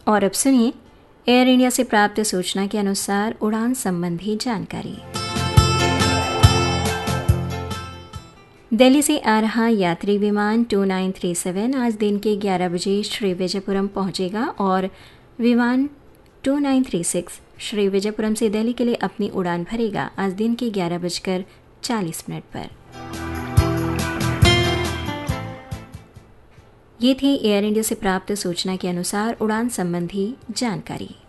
और अब सुनिए एयर इंडिया से प्राप्त सूचना के अनुसार उड़ान संबंधी जानकारी। दिल्ली से आ रहा यात्री विमान 2937 आज दिन के 11 बजे श्री विजयपुरम पहुंचेगा और विमान 2936 श्री विजयपुरम से दिल्ली के लिए अपनी उड़ान भरेगा आज दिन के 11:40 पर। ये थी एयर इंडिया से प्राप्त सूचना के अनुसार उड़ान संबंधी जानकारी।